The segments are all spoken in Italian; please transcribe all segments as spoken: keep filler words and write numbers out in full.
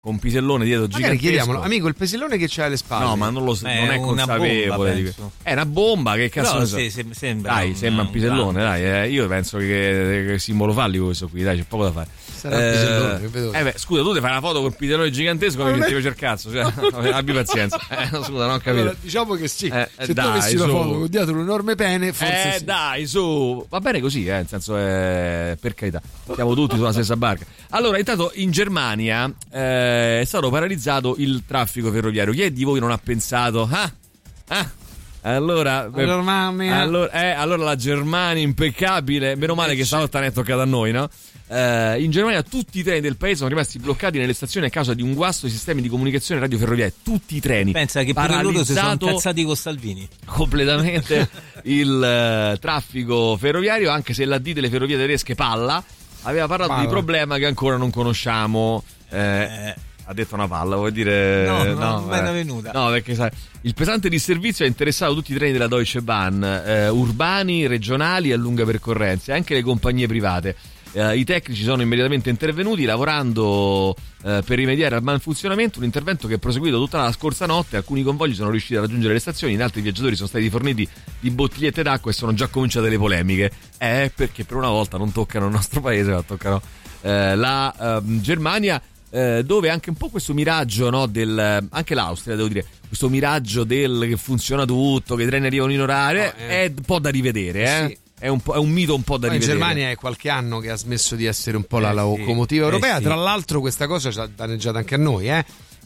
con pisellone dietro magari gigantesco. chiediamolo, amico, il pisellone che c'ha alle spalle. No, ma non lo so, Beh, non è consapevole. Bomba, di... È una bomba, che cazzo Però, ne so. sì, se, sembra dai, un, sembra un pisellone, un dai. Eh, io penso che, che simbolo fallico questo qui, dai, c'è poco da fare. Sarà un pisellone, che vedo. Eh beh, scusa, tu ti fai una foto col pisellone gigantesco e mi ti il cazzo, cioè, abbi pazienza. Eh, scusa, non ho capito. Allora, diciamo che sì. Eh, se dai, tu avessi una su. foto con dietro un enorme pene, forse Eh sì. dai, su, va bene così, eh, nel senso, eh, per carità, siamo tutti sulla stessa barca. Allora, intanto in Germania eh, è stato paralizzato il traffico ferroviario. Chi è di voi non ha pensato? Ah, ah, allora, beh, Germania. allora, eh, allora la Germania impeccabile. Meno male che stavolta ne è toccato a noi, no? Eh, in Germania tutti i treni del paese sono rimasti bloccati nelle stazioni a causa di un guasto ai sistemi di comunicazione radioferroviaria. Tutti i treni. Pensa che pure loro si sono incazzati con Salvini. Completamente il uh, traffico ferroviario, anche se l'A D delle ferrovie tedesche Palla aveva parlato Palla. di problema che ancora non conosciamo. Eh, Eh. Ha detto una palla, vuol dire No, no, non me eh. ne è venuta. No, perché sai, il pesante disservizio ha interessato tutti i treni della Deutsche Bahn, eh, urbani, regionali e a lunga percorrenza, e anche le compagnie private. Eh, I tecnici sono immediatamente intervenuti lavorando eh, per rimediare al malfunzionamento, un intervento che è proseguito tutta la scorsa notte. Alcuni convogli sono riusciti a raggiungere le stazioni, in altri viaggiatori sono stati forniti di bottigliette d'acqua e sono già cominciate le polemiche. Eh, perché per una volta non toccano il nostro paese, ma toccano eh, la eh, Germania. Eh, dove anche un po' questo miraggio, no, del, anche l'Austria, devo dire, questo miraggio del che funziona tutto, che i treni arrivano in orario, no, eh. è un po' da rivedere, eh? Sì. È, un po', è un mito un po' da Poi in rivedere. Germania è qualche anno che ha smesso di essere un po' la Eh, locomotiva sì. europea. Eh, sì. Tra l'altro questa cosa ci ha danneggiato anche a noi, eh?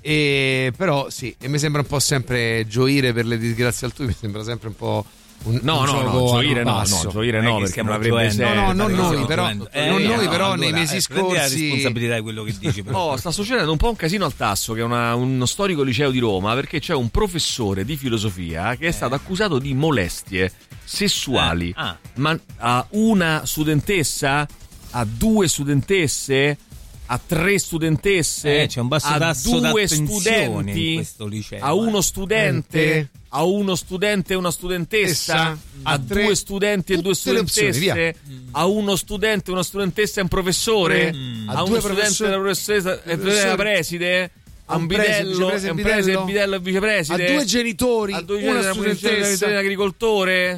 E però sì, e mi sembra un po' sempre gioire per le disgrazie altrui, mi sembra sempre un po' un, No, un no, gioco no, gioire al no, basso. no, gioire Non è no, che perché stiamo non avrebbe gioendo. senso. No, no, non Stiamo noi, però- gioendo. non noi, no, però, allora, nei mesi eh, prendi la scorsi- responsabilità di quello che dici. però. Oh, sta succedendo un po' un casino al Tasso, che è una, uno storico liceo di Roma, perché c'è un professore di filosofia che è stato accusato di molestie sessuali Eh, ah. ma a una studentessa, a due studentesse, a tre studentesse, Eh, c'è un basso a tasso due d'attenzione studenti, in questo liceo, a uno eh. studente, Ente. a uno studente e una studentessa, Essa, a a tre, due studenti e due tutte le opzioni, studentesse, a uno studente, una studentessa e un professore, Mm. a, A uno due studente e professori- una professoressa e professori- la preside, a un un preside, bidello, vicepreside e un e preside, bidello, bidello e a vicepreside, due genitori, a due una genitori, una studentessa. un agricoltore,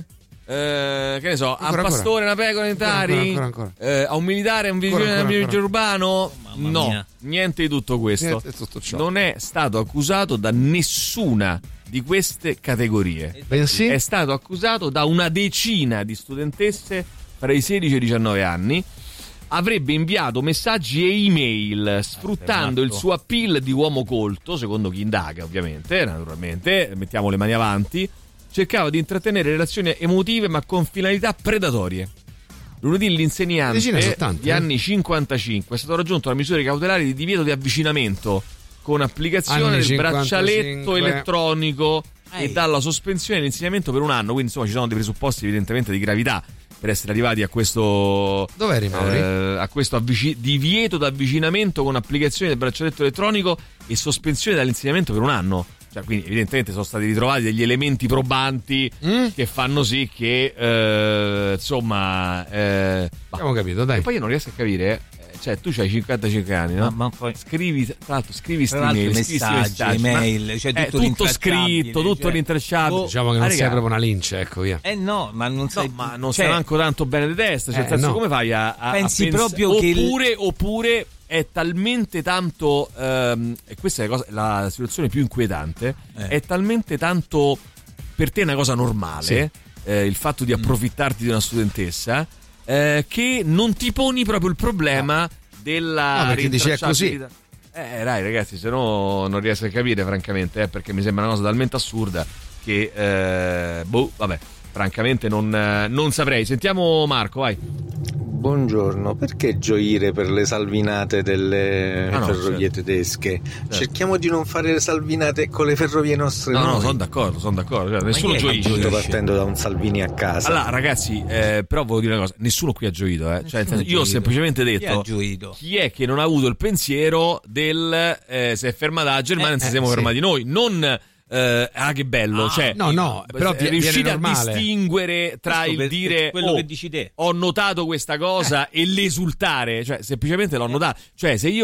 eh, che ne so, a un Ancora, ancora. pastore, una pecora in Ancora, Tari, ancora, ancora, eh, a un militare, a un Ancora, vigile ancora, vigile ancora. urbano. mamma No, mia. niente di tutto questo. Niente di tutto ciò. Non è stato accusato da nessuna di queste categorie. Bensì, È stato accusato da una decina di studentesse tra i sedici e i diciannove anni. Avrebbe inviato messaggi e email sfruttando il matto. suo appeal di uomo colto, secondo chi indaga ovviamente, naturalmente, mettiamo le mani avanti. Cercava di intrattenere relazioni emotive ma con finalità predatorie. Lunedì l'insegnante Decine soltanto, di eh? anni cinquantacinque è stato raggiunto da misure cautelari di divieto di avvicinamento con applicazione Anni del cinquantacinque. braccialetto elettronico e Ehi. dalla sospensione dell'insegnamento per un anno. Quindi insomma ci sono dei presupposti evidentemente di gravità per essere arrivati a questo dov'eri, Mauri? eh, a questo avvici- divieto d'avvicinamento con applicazione del braccialetto elettronico e sospensione dall'insegnamento per un anno. Cioè, quindi evidentemente sono stati ritrovati degli elementi probanti Mm? che fanno sì che eh, insomma eh, bah. Abbiamo capito, dai. E poi io non riesco a capire, eh, cioè tu c'hai cinquantacinque anni, no? Ma, ma poi Scrivi, tra l'altro scrivi Tra l'altro sti mail, scrivi sti messaggi, ma- email, cioè è tutto tutto rintracciabile, scritto, tutto cioè, rintracciabile. boh. Diciamo che non Ah, sei raga, proprio una lince, ecco, via. Eh no, ma non sai, No, ma non cioè, sei manco tanto bene di testa, cioè, Eh, nel senso, no. come fai a, a Pensi a pens- proprio che il- oppure, oppure è talmente tanto ehm, e questa è la, cosa, la situazione più inquietante, Eh. è talmente tanto per te una cosa normale, Sì. eh, il fatto di approfittarti di una studentessa, eh, che non ti poni proprio il problema della No, perché dici, è così. rintracciabilità. Eh dai ragazzi, se no non riesco a capire francamente, eh, perché mi sembra una cosa talmente assurda che eh, boh, vabbè, francamente non, eh, non saprei. Sentiamo Marco, vai. Buongiorno, perché gioire per le salvinate delle Ah, no, ferrovie certo. tedesche? Cerchiamo di non fare le salvinate con le ferrovie nostre. No, noi. no, sono d'accordo, sono d'accordo. Cioè, nessuno chi è che gioisce. Tutto gioisce? partendo da un Salvini a casa. Allora, ragazzi, eh, però voglio dire una cosa: nessuno qui ha gioito, eh. Cioè, nel senso, ha io ho gioito. semplicemente Chi ha detto gioito? chi è che non ha avuto il pensiero del eh, se è fermata la Germania, Eh, non si eh, siamo sì. fermati noi, non. eh, ah, che bello! Ah, cioè, No, no, però eh, ti- riuscite viene a normale. distinguere tra Questo il per- dire per quello "Oh, che dici te." ho notato questa cosa e l'esultare, cioè semplicemente l'ho notato. Cioè, se io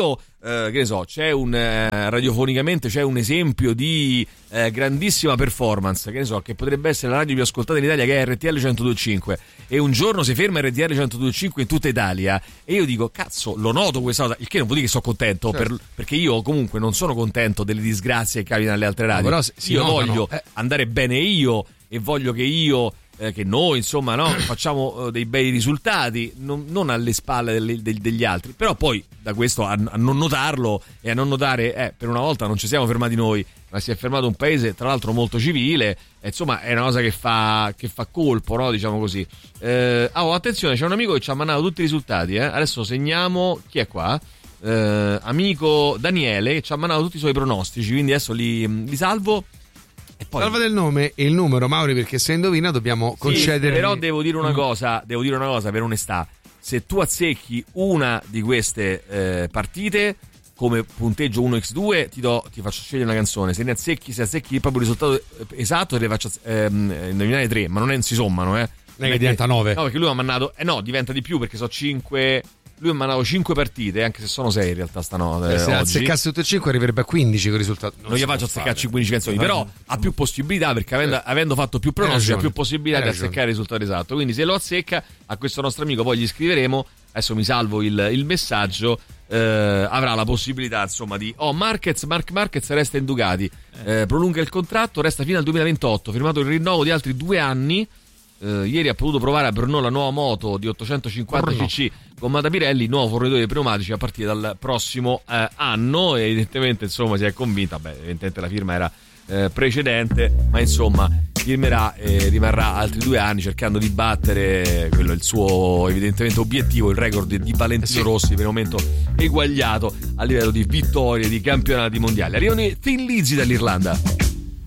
eh, che ne so, c'è un eh, radiofonicamente c'è un esempio di eh, grandissima performance, che ne so, che potrebbe essere la radio più ascoltata in Italia, che è R T L centodue e cinque, e un giorno si ferma R T L centodue e cinque in tutta Italia, e io dico cazzo, lo noto questa cosa, il che non vuol dire che sono contento, certo. per, perché io comunque non sono contento delle disgrazie che capitano alle altre radio, no, però io notano, voglio eh. andare bene io, e voglio che io Eh, che noi insomma no, facciamo eh, dei bei risultati, non, non alle spalle delle, de, degli altri, però poi da questo a, a non notarlo e a non notare eh, per una volta non ci siamo fermati noi, ma si è fermato un paese tra l'altro molto civile, e, insomma è una cosa che fa, che fa colpo, no? Diciamo così. eh, oh, attenzione, c'è un amico che ci ha mandato tutti i risultati, eh? Adesso segniamo chi è qua. Eh, amico Daniele, che ci ha mandato tutti i suoi pronostici, quindi adesso li, li salvo. Poi... Salva del nome e il numero, Mauri, perché se indovina dobbiamo sì, concedere. Però devo dire una cosa, devo dire una cosa per onestà. Se tu azzecchi una di queste eh, partite come punteggio uno per due, ti do, ti faccio scegliere una canzone. Se ne azzecchi, se azzecchi proprio il risultato esatto, te le faccio ehm, indovinare tre, ma non è, si sommano, eh. Non è che diventa nove. No, perché lui mi ha mandato, eh no, diventa di più perché so cinque. Lui mi ha mandato cinque partite, anche se sono sei in realtà stanotte. Eh, se azzeccasse tutte e cinque arriverebbe a quindici con il risultato. Non, non gli faccio azzeccarci quindici canzoni, però ha più possibilità perché avendo, avendo fatto più pronostici ha più possibilità di azzeccare il risultato esatto. Quindi se lo azzecca, a questo nostro amico poi gli scriveremo, adesso mi salvo il, il messaggio, eh, avrà la possibilità insomma di oh Marquez, Marc Marquez resta in Ducati, eh, prolunga il contratto, resta fino al duemilaventotto, firmato il rinnovo di altri due anni. Uh, ieri ha potuto provare a Brno la nuova moto di ottocentocinquanta cc gommata Pirelli, nuovo fornitore di pneumatici a partire dal prossimo uh, anno, e evidentemente insomma si è convinta, beh evidentemente la firma era uh, precedente, ma insomma firmerà e rimarrà altri due anni cercando di battere quello il suo evidentemente obiettivo, il record di Valentino sì. Rossi, per il momento eguagliato a livello di vittorie di campionati mondiali. Arrivano i Thin Lizzy dall'Irlanda.